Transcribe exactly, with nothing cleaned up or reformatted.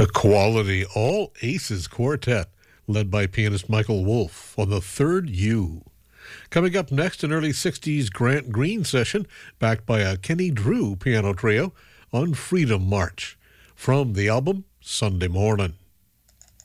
A quality all aces quartet led by pianist Michael Wolff on the third U. Coming up next, an early sixties Grant Green session backed by a Kenny Drew piano trio on Freedom March from the album Sunday Morning.